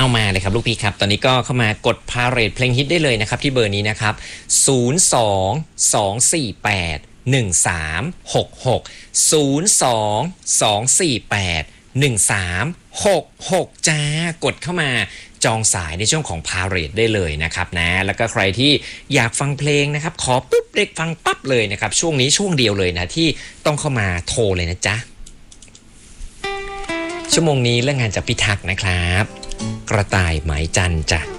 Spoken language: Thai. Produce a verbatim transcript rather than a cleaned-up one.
มาเลยครับลูกพี่ครับตอนนี้ก็เข้ามากดพาเรทเพลงฮิตได้เลยนะครับที่เบอร์นี้นะครับศูนย์ สอง สอง สี่ แปด หนึ่ง สาม หก หก ศูนย์ สอง สอง สี่ แปด หนึ่ง สาม หก หกจ้ากดเข้ามาจองสายในช่วงของพาเรทได้เลยนะครับนะแล้วก็ใครที่อยากฟังเพลงนะครับขอปุ๊บเด็กฟังปั๊บเลยนะครับช่วงนี้ช่วงเดียวเลยนะที่ต้องเข้ามาโทรเลยนะจ๊ะชั่วโมงนี้เรื่องงานจากพิทักษ์นะครับกระต่ายไหมจันทร์จ้ะ